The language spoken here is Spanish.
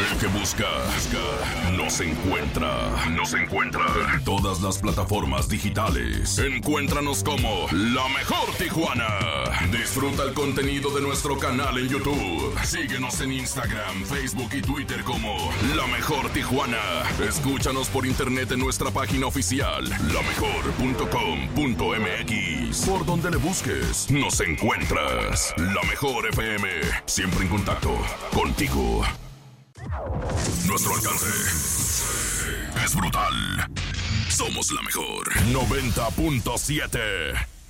El que busca, nos encuentra. En todas las plataformas digitales. Encuéntranos como La Mejor Tijuana. Disfruta el contenido de nuestro canal en YouTube. Síguenos en Instagram, Facebook y Twitter como La Mejor Tijuana. Escúchanos por internet en nuestra página oficial, lamejor.com.mx. Por donde le busques, nos encuentras. La Mejor FM, siempre en contacto contigo. Nuestro alcance es brutal. Somos la mejor. 90.7